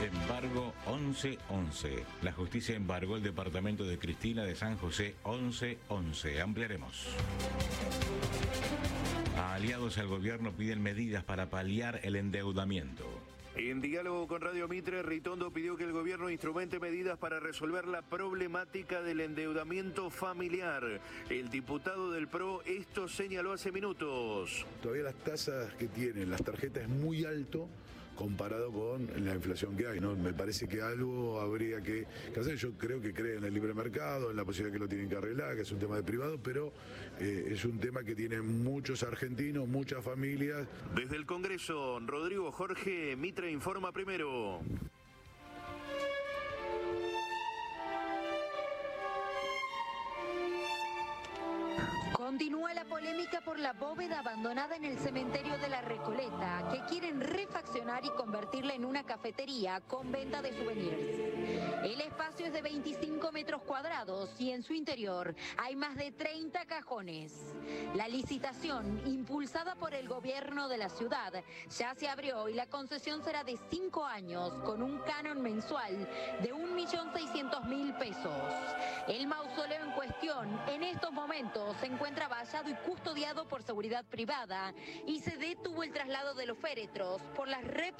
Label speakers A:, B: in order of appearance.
A: Embargo 1111. La justicia embargó el departamento de Cristina de San José 1111. Ampliaremos. A aliados al gobierno piden medidas para paliar el endeudamiento.
B: En diálogo con Radio Mitre, Ritondo pidió que el gobierno instrumente medidas para resolver la problemática del endeudamiento familiar. El diputado del PRO esto señaló hace minutos.
C: Todavía las tasas que tienen las tarjetas es muy alto comparado con la inflación que hay, ¿no? Me parece que algo habría que hacer. Yo creo que creen en el libre mercado, en la posibilidad que lo tienen que arreglar, que es un tema de privado, pero es un tema que tienen muchos argentinos, muchas familias.
B: Desde el Congreso, Rodrigo Jorge, Mitre informa primero.
D: Continúa la polémica por la bóveda abandonada en el cementerio de la Recoleta, que quieren refaccionar y convertirla en una cafetería con venta de souvenirs. El espacio es de 25 metros cuadrados y en su interior hay más de 30 cajones. La licitación, impulsada por el gobierno de la ciudad, ya se abrió y la concesión será de 5 años con un canon mensual de 1.600.000 pesos. El mausoleo en cuestión en estos momentos se encuentra vallado y custodiado por seguridad privada y se detuvo el traslado de los féretros por las